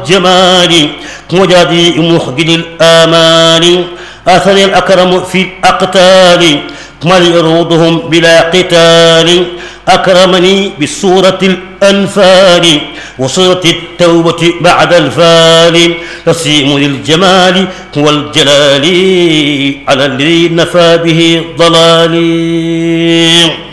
والجمال وجادي مخجل الآمال آثني الأكرم في الأقتال من يروضهم بلا قتال أكرمني بسورة الأنفال وسورة التوبة بعد الفال تسيم للجمال والجلال على الذي نفى به ضلالي.